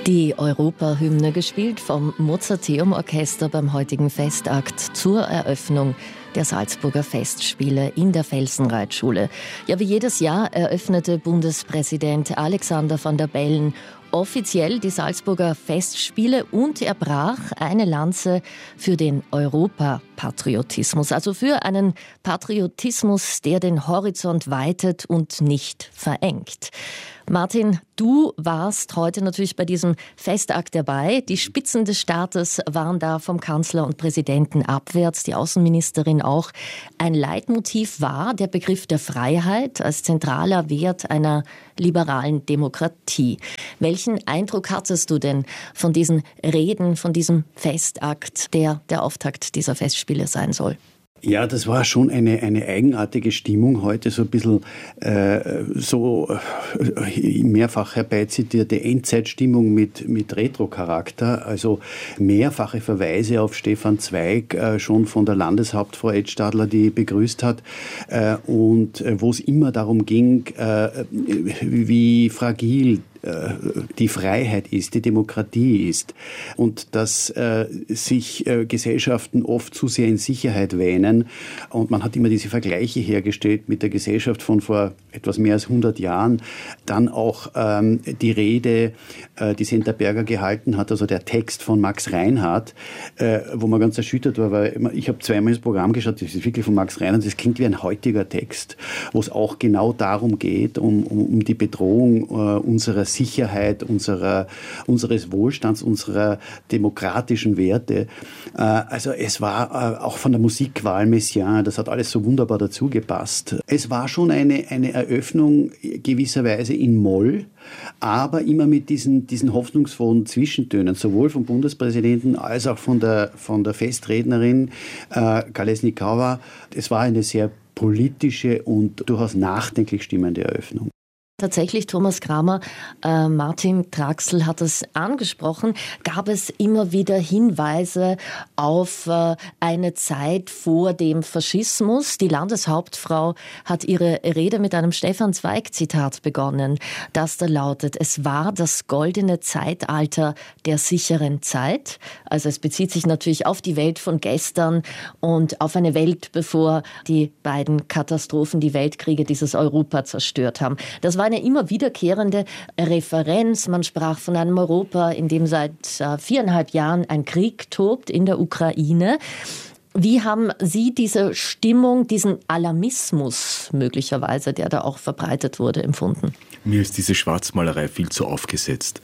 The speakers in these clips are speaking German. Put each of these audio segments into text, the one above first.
Die Europahymne gespielt vom Mozarteum-Orchester beim heutigen Festakt zur Eröffnung der Salzburger Festspiele in der Felsenreitschule. Ja, wie jedes Jahr eröffnete Bundespräsident Alexander Van der Bellen offiziell die Salzburger Festspiele und er brach eine Lanze für den Europapatriotismus, also für einen Patriotismus, der den Horizont weitet und nicht verengt. Martin, du warst heute natürlich bei diesem Festakt dabei. Die Spitzen des Staates waren da vom Kanzler und Präsidenten abwärts, die Außenministerin auch. Ein Leitmotiv war der Begriff der Freiheit als zentraler Wert einer liberalen Demokratie. Welchen Eindruck hattest du denn von diesen Reden, von diesem Festakt, der der Auftakt dieser Festspiele sein soll? Ja, das war schon eine eigenartige Stimmung heute, so ein bisschen mehrfach herbeizitierte Endzeitstimmung mit Retro-Charakter, also mehrfache Verweise auf Stefan Zweig, schon von der Landeshauptfrau Edstadler, die begrüßt hat, und wo es immer darum ging, wie fragil die Freiheit ist, die Demokratie ist und dass sich Gesellschaften oft zu sehr in Sicherheit wähnen. Und man hat immer diese Vergleiche hergestellt mit der Gesellschaft von vor etwas mehr als 100 Jahren. Dann auch die Rede, die Senta Berger gehalten hat, also der Text von Max Reinhardt, wo man ganz erschüttert war, weil ich habe zweimal ins Programm geschaut, das ist wirklich von Max Reinhardt, das klingt wie ein heutiger Text, wo es auch genau darum geht, um die Bedrohung unserer Sicherheit, unseres Wohlstands, unserer demokratischen Werte. Also es war auch von der Musikwahl Messiaen, das hat alles so wunderbar dazu gepasst. Es war schon eine Eröffnung gewisserweise in Moll, aber immer mit diesen hoffnungsvollen Zwischentönen, sowohl vom Bundespräsidenten als auch von der Festrednerin Kolesnikova. Es war eine sehr politische und durchaus nachdenklich stimmende Eröffnung. Tatsächlich, Thomas Kramer, Martin Traxel hat es angesprochen, gab es immer wieder Hinweise auf eine Zeit vor dem Faschismus. Die Landeshauptfrau hat ihre Rede mit einem Stefan Zweig-Zitat begonnen, das da lautet: Es war das goldene Zeitalter der sicheren Zeit. Also es bezieht sich natürlich auf die Welt von gestern und auf eine Welt, bevor die beiden Katastrophen, die Weltkriege, dieses Europa zerstört haben. Das war eine immer wiederkehrende Referenz. Man sprach von einem Europa, in dem seit 4,5 Jahren ein Krieg tobt in der Ukraine. Wie haben Sie diese Stimmung, diesen Alarmismus möglicherweise, der da auch verbreitet wurde, empfunden? Mir ist diese Schwarzmalerei viel zu aufgesetzt.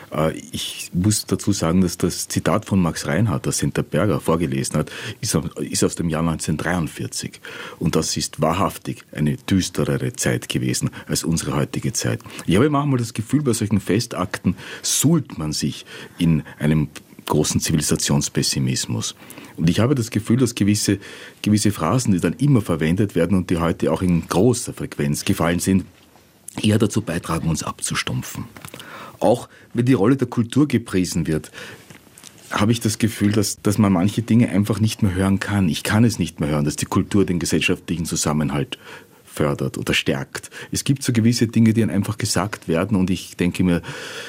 Ich muss dazu sagen, dass das Zitat von Max Reinhardt, das Senta Berger vorgelesen hat, ist aus dem Jahr 1943. Und das ist wahrhaftig eine düsterere Zeit gewesen als unsere heutige Zeit. Ich habe manchmal das Gefühl, bei solchen Festakten suhlt man sich in einem großen Zivilisationspessimismus. Und ich habe das Gefühl, dass gewisse Phrasen, die dann immer verwendet werden und die heute auch in großer Frequenz gefallen sind, eher dazu beitragen, uns abzustumpfen. Auch wenn die Rolle der Kultur gepriesen wird, habe ich das Gefühl, dass man manche Dinge einfach nicht mehr hören kann. Ich kann es nicht mehr hören, dass die Kultur den gesellschaftlichen Zusammenhalt fördert oder stärkt. Es gibt so gewisse Dinge, die dann einfach gesagt werden und ich denke mir,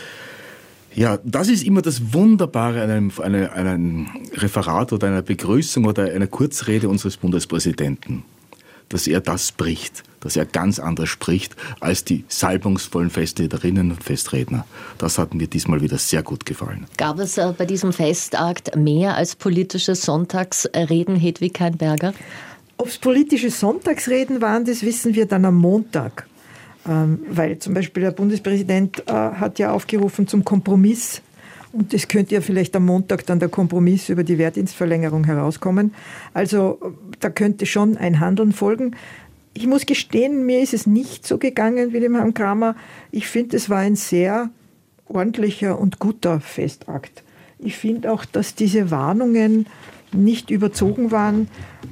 ja, das ist immer das Wunderbare an einem Referat oder einer Begrüßung oder einer Kurzrede unseres Bundespräsidenten, dass er das spricht, dass er ganz anders spricht als die salbungsvollen Festrednerinnen und Festredner. Das hat mir diesmal wieder sehr gut gefallen. Gab es bei diesem Festakt mehr als politische Sonntagsreden, Hedwig Kainberger? Ob es politische Sonntagsreden waren, das wissen wir dann am Montag. Weil zum Beispiel der Bundespräsident hat ja aufgerufen zum Kompromiss und es könnte ja vielleicht am Montag dann der Kompromiss über die Wehrdienstverlängerung herauskommen. Also da könnte schon ein Handeln folgen. Ich muss gestehen, mir ist es nicht so gegangen wie dem Herrn Kramer. Ich finde, es war ein sehr ordentlicher und guter Festakt. Ich finde auch, dass diese Warnungen nicht überzogen waren.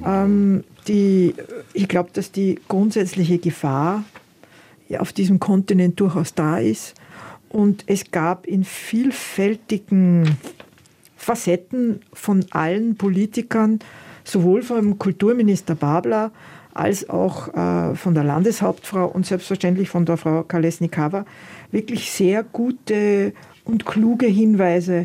Ich glaube, dass die grundsätzliche Gefahr auf diesem Kontinent durchaus da ist. Und es gab in vielfältigen Facetten von allen Politikern, sowohl vom Kulturminister Babler als auch von der Landeshauptfrau und selbstverständlich von der Frau Kolesnikava wirklich sehr gute und kluge Hinweise.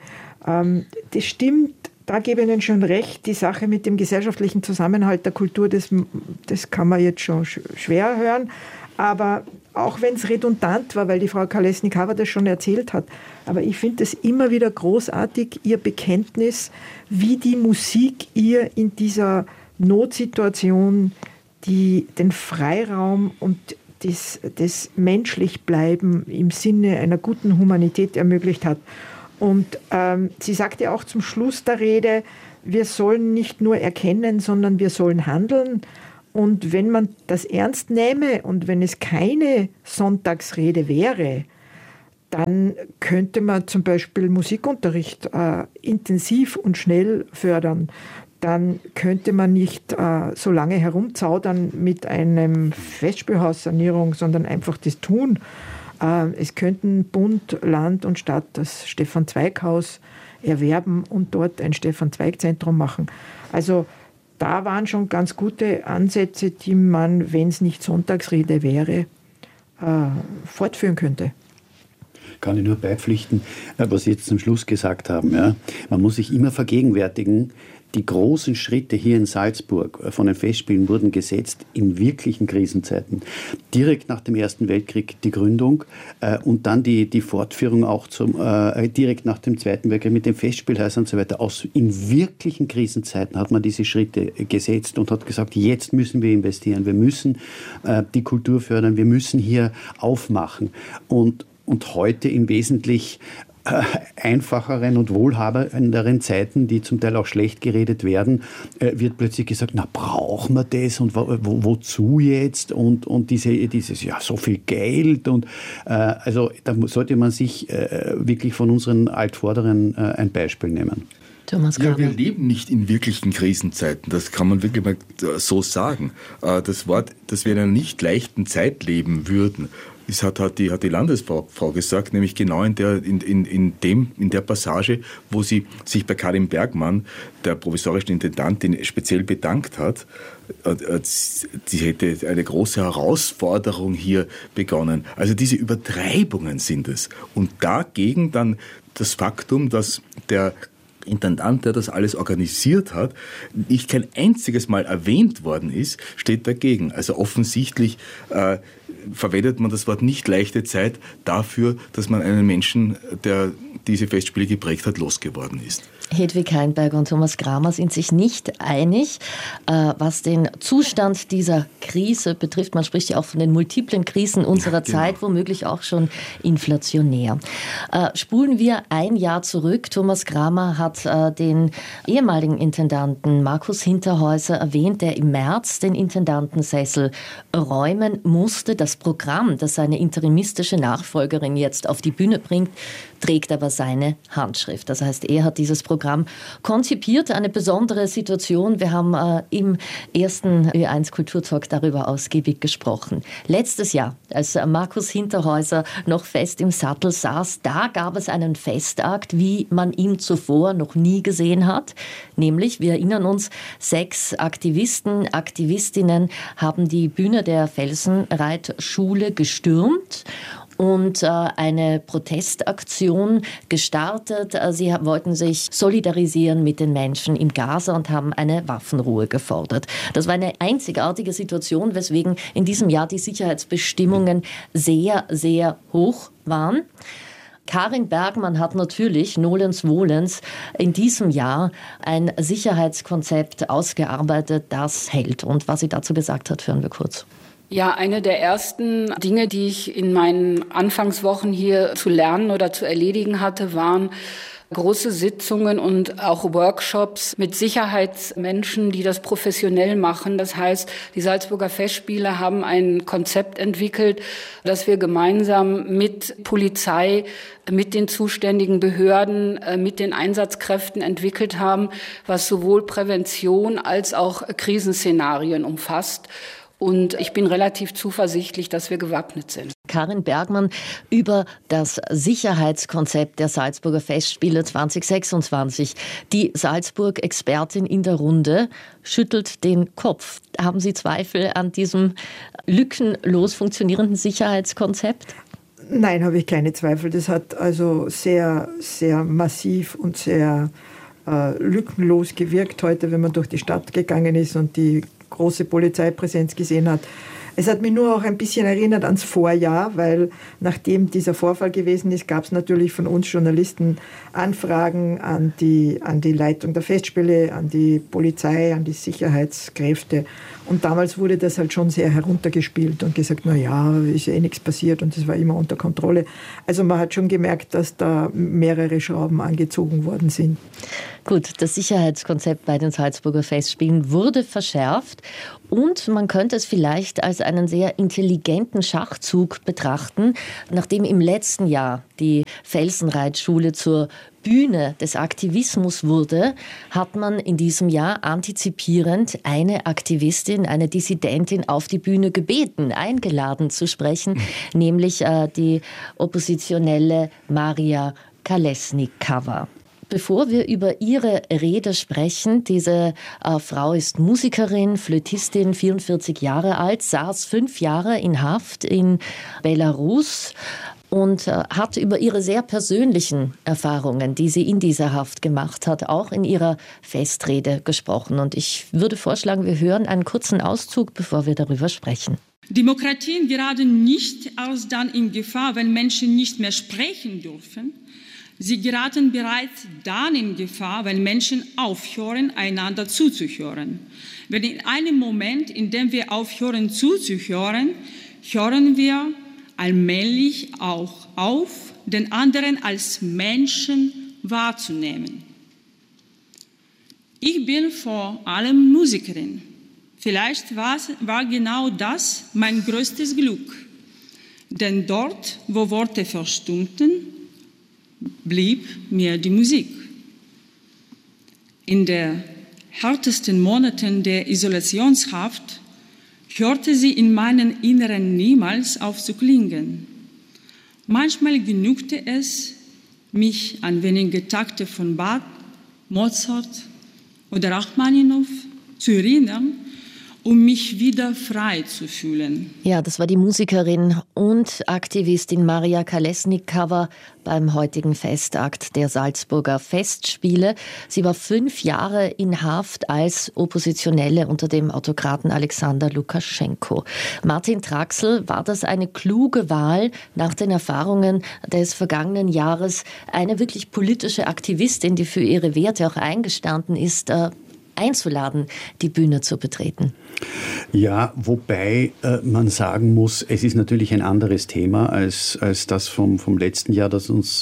Das stimmt, da gebe ich Ihnen schon recht, die Sache mit dem gesellschaftlichen Zusammenhalt der Kultur, das kann man jetzt schon schwer hören, aber auch wenn es redundant war, weil die Frau Kolesnikava das schon erzählt hat, aber ich finde es immer wieder großartig, ihr Bekenntnis, wie die Musik ihr in dieser Notsituation den Freiraum und das Menschlichbleiben im Sinne einer guten Humanität ermöglicht hat. Und sie sagte auch zum Schluss der Rede, wir sollen nicht nur erkennen, sondern wir sollen handeln. Und wenn man das ernst nähme und wenn es keine Sonntagsrede wäre, dann könnte man zum Beispiel Musikunterricht intensiv und schnell fördern. Dann könnte man nicht so lange herumzaudern mit einem Festspielhaussanierung, sondern einfach das tun. Es könnten Bund, Land und Stadt das Stefan-Zweig-Haus erwerben und dort ein Stefan-Zweig-Zentrum machen. Also da waren schon ganz gute Ansätze, die man, wenn es nicht Sonntagsrede wäre, fortführen könnte. Kann ich nur beipflichten, was Sie jetzt zum Schluss gesagt haben. Ja. Man muss sich immer vergegenwärtigen, die großen Schritte hier in Salzburg von den Festspielen wurden gesetzt in wirklichen Krisenzeiten. Direkt nach dem Ersten Weltkrieg die Gründung und dann die Fortführung auch direkt nach dem Zweiten Weltkrieg mit den Festspielhäusern und so weiter. In wirklichen Krisenzeiten hat man diese Schritte gesetzt und hat gesagt, jetzt müssen wir investieren, wir müssen die Kultur fördern, wir müssen hier aufmachen. Und heute im Wesentlichen einfacheren und wohlhabenderen Zeiten, die zum Teil auch schlecht geredet werden, wird plötzlich gesagt, na, brauchen wir das und wozu jetzt und dieses, ja, so viel Geld und also da sollte man sich wirklich von unseren Altvorderen ein Beispiel nehmen. Thomas Kramer. Ja, wir leben nicht in wirklichen Krisenzeiten, das kann man wirklich mal so sagen. Das Wort, dass wir in einer nicht leichten Zeit leben würden, das hat die Landesfrau gesagt, nämlich genau in der Passage, wo sie sich bei Karin Bergmann, der provisorischen Intendantin, speziell bedankt hat. Sie hätte eine große Herausforderung hier begonnen. Also diese Übertreibungen sind es. Und dagegen dann das Faktum, dass der Intendant, der das alles organisiert hat, nicht kein einziges Mal erwähnt worden ist, steht dagegen. Also offensichtlich verwendet man das Wort nicht leichte Zeit dafür, dass man einen Menschen, der diese Festspiele geprägt hat, losgeworden ist. Hedwig Heinberger und Thomas Kramer sind sich nicht einig, was den Zustand dieser Krise betrifft. Man spricht ja auch von den multiplen Krisen unserer Zeit, womöglich auch schon inflationär. Spulen wir ein Jahr zurück. Thomas Kramer hat den ehemaligen Intendanten Markus Hinterhäuser erwähnt, der im März den Intendantensessel räumen musste. Das Programm, das seine interimistische Nachfolgerin jetzt auf die Bühne bringt, trägt aber seine Handschrift. Das heißt, er hat dieses Programm konzipiert, eine besondere Situation. Wir haben im ersten Ö1 Kulturtalk darüber ausgiebig gesprochen. Letztes Jahr, als Markus Hinterhäuser noch fest im Sattel saß, da gab es einen Festakt, wie man ihn zuvor noch nie gesehen hat. Nämlich, wir erinnern uns, 6 Aktivisten, Aktivistinnen haben die Bühne der Felsenreitschule gestürmt und eine Protestaktion gestartet. Sie wollten sich solidarisieren mit den Menschen im Gaza und haben eine Waffenruhe gefordert. Das war eine einzigartige Situation, weswegen in diesem Jahr die Sicherheitsbestimmungen sehr, sehr hoch waren. Karin Bergmann hat natürlich nolens volens in diesem Jahr ein Sicherheitskonzept ausgearbeitet, das hält. Und was sie dazu gesagt hat, hören wir kurz. Ja, eine der ersten Dinge, die ich in meinen Anfangswochen hier zu lernen oder zu erledigen hatte, waren große Sitzungen und auch Workshops mit Sicherheitsmenschen, die das professionell machen. Das heißt, die Salzburger Festspiele haben ein Konzept entwickelt, das wir gemeinsam mit Polizei, mit den zuständigen Behörden, mit den Einsatzkräften entwickelt haben, was sowohl Prävention als auch Krisenszenarien umfasst. Und ich bin relativ zuversichtlich, dass wir gewappnet sind. Karin Bergmann über das Sicherheitskonzept der Salzburger Festspiele 2026. Die Salzburg-Expertin in der Runde schüttelt den Kopf. Haben Sie Zweifel an diesem lückenlos funktionierenden Sicherheitskonzept? Nein, habe ich keine Zweifel. Das hat also sehr, sehr massiv und sehr lückenlos gewirkt heute, wenn man durch die Stadt gegangen ist und die große Polizeipräsenz gesehen hat. Es hat mich nur auch ein bisschen erinnert ans Vorjahr, weil nachdem dieser Vorfall gewesen ist, gab es natürlich von uns Journalisten Anfragen an die Leitung der Festspiele, an die Polizei, an die Sicherheitskräfte. Und damals wurde das halt schon sehr heruntergespielt und gesagt, na ja, ist eh nichts passiert und es war immer unter Kontrolle. Also man hat schon gemerkt, dass da mehrere Schrauben angezogen worden sind. Gut, das Sicherheitskonzept bei den Salzburger Festspielen wurde verschärft und man könnte es vielleicht als einen sehr intelligenten Schachzug betrachten, nachdem im letzten Jahr die Felsenreitschule zur Bühne des Aktivismus wurde, hat man in diesem Jahr antizipierend eine Aktivistin, eine Dissidentin auf die Bühne gebeten, eingeladen zu sprechen, nämlich die oppositionelle Maria Kolesnikova. Bevor wir über ihre Rede sprechen, diese Frau ist Musikerin, Flötistin, 44 Jahre alt, saß 5 Jahre in Haft in Belarus und hat über ihre sehr persönlichen Erfahrungen, die sie in dieser Haft gemacht hat, auch in ihrer Festrede gesprochen. Und ich würde vorschlagen, wir hören einen kurzen Auszug, bevor wir darüber sprechen. Demokratien geraten nicht erst dann in Gefahr, wenn Menschen nicht mehr sprechen dürfen. Sie geraten bereits dann in Gefahr, wenn Menschen aufhören, einander zuzuhören. Wenn in einem Moment, in dem wir aufhören zuzuhören, hören wir allmählich auch auf, den anderen als Menschen wahrzunehmen. Ich bin vor allem Musikerin. Vielleicht war genau das mein größtes Glück. Denn dort, wo Worte verstummten, blieb mir die Musik. In den härtesten Monaten der Isolationshaft hörte sie in meinem Inneren niemals auf zu klingen. Manchmal genügte es, mich an wenige Takte von Bach, Mozart oder Rachmaninow zu erinnern, um mich wieder frei zu fühlen. Ja, das war die Musikerin und Aktivistin Maria Kolesnikova beim heutigen Festakt der Salzburger Festspiele. Sie war 5 Jahre in Haft als Oppositionelle unter dem Autokraten Alexander Lukaschenko. Martin Traxel, war das eine kluge Wahl nach den Erfahrungen des vergangenen Jahres, eine wirklich politische Aktivistin, die für ihre Werte auch eingestanden ist, einzuladen, die Bühne zu betreten? Ja, wobei man sagen muss, es ist natürlich ein anderes Thema als das vom letzten Jahr, das uns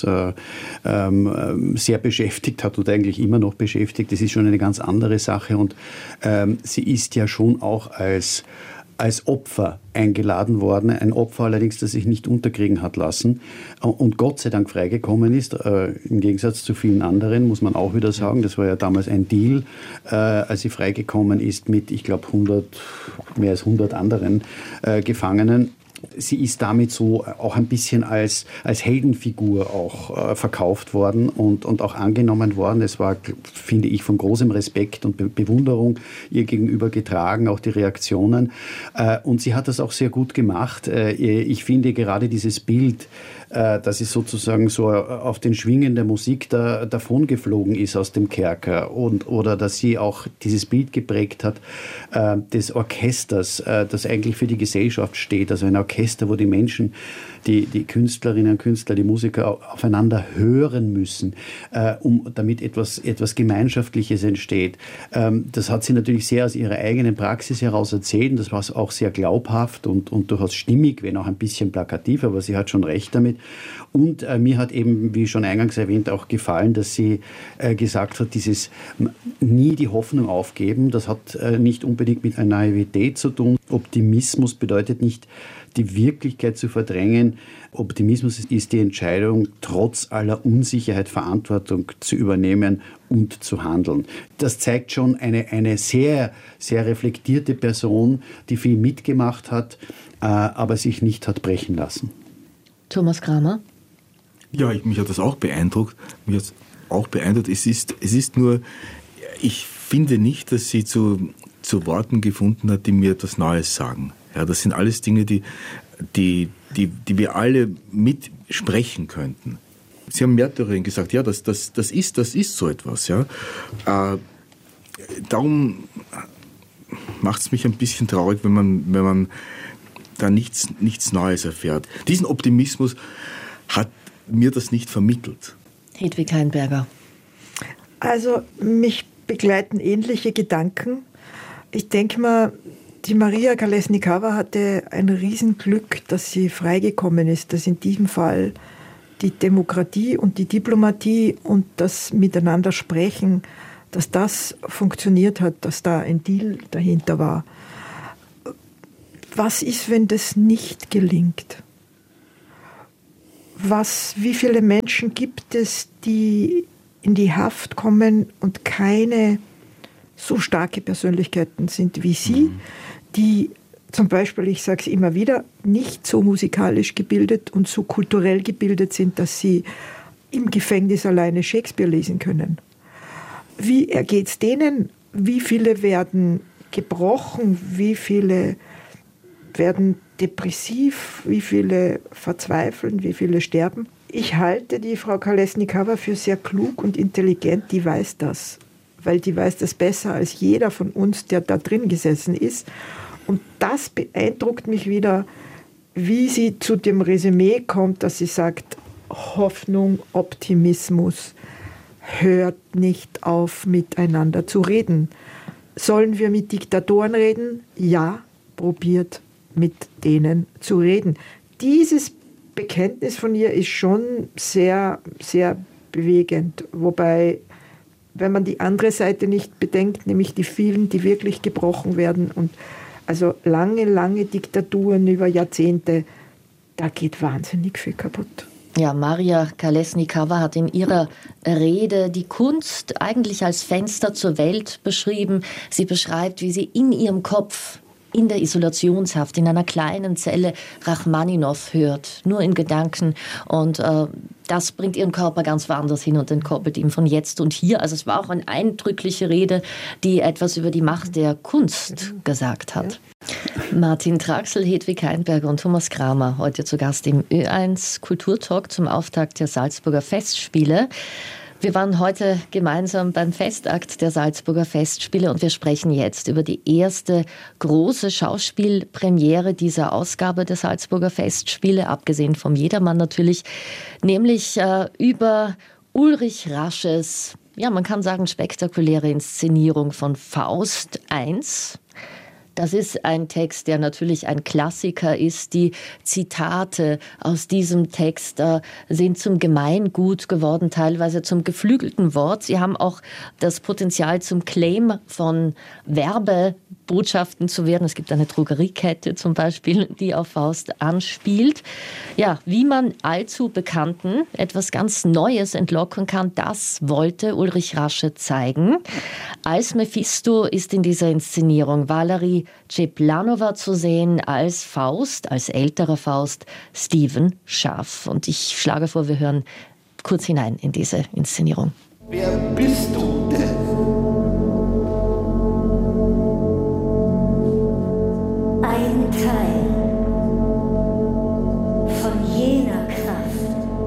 sehr beschäftigt hat oder eigentlich immer noch beschäftigt. Es ist schon eine ganz andere Sache und sie ist ja schon auch als Opfer eingeladen worden. Ein Opfer allerdings, das sich nicht unterkriegen hat lassen und Gott sei Dank freigekommen ist, im Gegensatz zu vielen anderen, muss man auch wieder sagen. Das war ja damals ein Deal, als sie freigekommen ist mit, ich glaube, mehr als 100 anderen Gefangenen. Sie ist damit so auch ein bisschen als Heldenfigur auch verkauft worden und auch angenommen worden. Es war, finde ich, von großem Respekt und Bewunderung ihr gegenüber getragen, auch die Reaktionen. Und sie hat das auch sehr gut gemacht. Ich finde gerade dieses Bild, dass sie sozusagen so auf den Schwingen der Musik davon geflogen ist aus dem Kerker oder dass sie auch dieses Bild geprägt hat des Orchesters, das eigentlich für die Gesellschaft steht, also ein Orchester, wo die Menschen, die Künstlerinnen und Künstler, die Musiker aufeinander hören müssen, damit etwas Gemeinschaftliches entsteht. Das hat sie natürlich sehr aus ihrer eigenen Praxis heraus erzählt und das war auch sehr glaubhaft und durchaus stimmig, wenn auch ein bisschen plakativ, aber sie hat schon recht damit. Und mir hat eben, wie schon eingangs erwähnt, auch gefallen, dass sie gesagt hat, dieses nie die Hoffnung aufgeben, das hat nicht unbedingt mit einer Naivität zu tun. Optimismus bedeutet nicht, die Wirklichkeit zu verdrängen. Optimismus ist die Entscheidung, trotz aller Unsicherheit Verantwortung zu übernehmen und zu handeln. Das zeigt schon eine sehr, sehr reflektierte Person, die viel mitgemacht hat, aber sich nicht hat brechen lassen. Thomas Kramer? Ja, mich hat das auch beeindruckt. Es ist nur, ich finde nicht, dass sie zu Worten gefunden hat, die mir etwas Neues sagen. Ja, das sind alles Dinge, die wir alle mitsprechen könnten. Sie haben Märtyrerin gesagt, ja, das ist so etwas. Ja. Darum macht es mich ein bisschen traurig, wenn man da nichts Neues erfährt. Diesen Optimismus hat mir das nicht vermittelt. Hedwig Heinberger. Also mich begleiten ähnliche Gedanken. Ich denke mal, die Maria Kolesnikava hatte ein Riesenglück, dass sie freigekommen ist, dass in diesem Fall die Demokratie und die Diplomatie und das Miteinander sprechen, dass das funktioniert hat, dass da ein Deal dahinter war. Was ist, wenn das nicht gelingt? Wie viele Menschen gibt es, die in die Haft kommen und keine so starke Persönlichkeiten sind wie Sie, die zum Beispiel, ich sage es immer wieder, nicht so musikalisch gebildet und so kulturell gebildet sind, dass sie im Gefängnis alleine Shakespeare lesen können. Wie ergeht es denen? Wie viele werden gebrochen? Wie viele werden depressiv? Wie viele verzweifeln? Wie viele sterben? Ich halte die Frau Kolesnikava für sehr klug und intelligent. Die weiß das, weil die weiß das besser als jeder von uns, der da drin gesessen ist. Und das beeindruckt mich wieder, wie sie zu dem Resümee kommt, dass sie sagt, Hoffnung, Optimismus, hört nicht auf, miteinander zu reden. Sollen wir mit Diktatoren reden? Ja, probiert mit denen zu reden. Dieses Bekenntnis von ihr ist schon sehr, sehr bewegend. Wobei, wenn man die andere Seite nicht bedenkt, nämlich die vielen, die wirklich gebrochen werden und also lange, lange Diktaturen über Jahrzehnte, da geht wahnsinnig viel kaputt. Ja, Maria Kolesnikava hat in ihrer Rede die Kunst eigentlich als Fenster zur Welt beschrieben. Sie beschreibt, wie sie in ihrem Kopf in der Isolationshaft, in einer kleinen Zelle Rachmaninow hört, nur in Gedanken. Und das bringt ihren Körper ganz woanders hin und entkoppelt ihn von jetzt und hier. Also es war auch eine eindrückliche Rede, die etwas über die Macht der Kunst gesagt hat. Martin Traxel, Hedwig Heinberger und Thomas Kramer, heute zu Gast im Ö1 Kulturtalk zum Auftakt der Salzburger Festspiele. Wir waren heute gemeinsam beim Festakt der Salzburger Festspiele und wir sprechen jetzt über die erste große Schauspielpremiere dieser Ausgabe der Salzburger Festspiele, abgesehen vom Jedermann natürlich, nämlich über Ulrich Rasches, ja, man kann sagen, spektakuläre Inszenierung von Faust I. Das ist ein Text, der natürlich ein Klassiker ist. Die Zitate aus diesem Text sind zum Gemeingut geworden, teilweise zum geflügelten Wort. Sie haben auch das Potenzial zum Claim von Werbebotschaften zu werden. Es gibt eine Drogeriekette zum Beispiel, die auf Faust anspielt. Ja, wie man allzu Bekannten etwas ganz Neues entlocken kann, das wollte Ulrich Rasche zeigen. Als Mephisto ist in dieser Inszenierung Valerie Ceplanova zu sehen, als Faust, als älterer Faust, Stephen Schaff. Und ich schlage vor, wir hören kurz hinein in diese Inszenierung. Wer bist du?